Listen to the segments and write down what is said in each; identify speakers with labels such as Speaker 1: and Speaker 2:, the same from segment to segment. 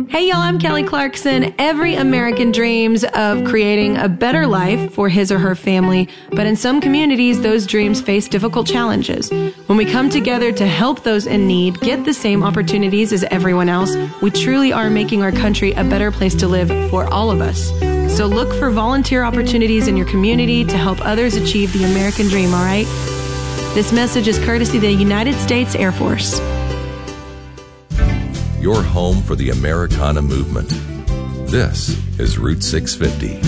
Speaker 1: Hey y'all, I'm Kelly Clarkson. Every American dreams of creating a better life for his or her family, but in some communities, those dreams face difficult challenges. When we come together to help those in need get the same opportunities as everyone else, we truly are making our country a better place to live for all of us. So look for volunteer opportunities in your community to help others achieve the American dream, all right? This message is courtesy of the United States Air Force.
Speaker 2: Your home for the Americana movement. This is Route 650.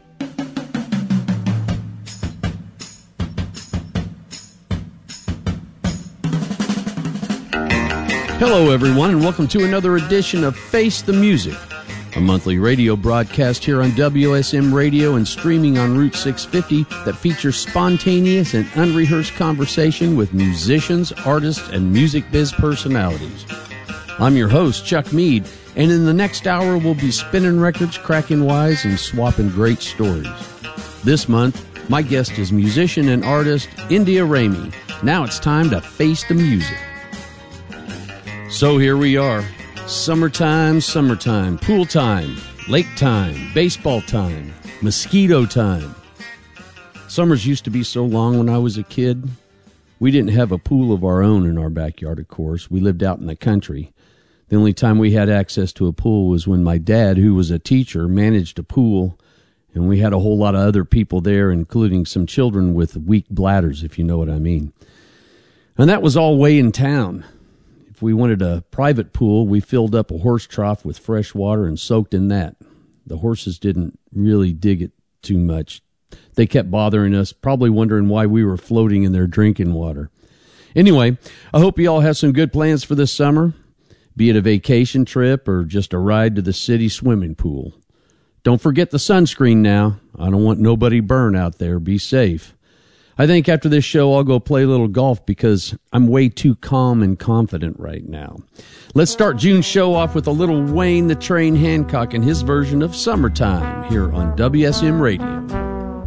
Speaker 3: Hello, everyone, and welcome to another edition of Face the Music, a monthly radio broadcast here on WSM Radio and streaming on Route 650 that features spontaneous and unrehearsed conversation with musicians, artists, and music biz personalities. I'm your host, Chuck Mead, and in the next hour we'll be spinning records, cracking wise, and swapping great stories. This month, my guest is musician and artist India Ramey. Now it's time to face the music. So here we are. Summertime, pool time, lake time, baseball time, mosquito time. Summers used to be so long when I was a kid. We didn't have a pool of our own in our backyard, of course. We lived out in the country. The only time we had access to a pool was when my dad, who was a teacher, managed a pool, and we had a whole lot of other people there, including some children with weak bladders, if you know what I mean. And that was all way in town. If we wanted a private pool, we filled up a horse trough with fresh water and soaked in that. The horses didn't really dig it too much. They kept bothering us, probably wondering why we were floating in their drinking water. Anyway, I hope you all have some good plans for this summer, be it a vacation trip or just a ride to the city swimming pool. Don't forget the sunscreen now. I don't want nobody burn out there. Be safe. I think after this show, I'll go play a little golf because I'm way too calm and confident right now. Let's start June's show off with a little Wayne the Train Hancock and his version of Summertime here on WSM Radio.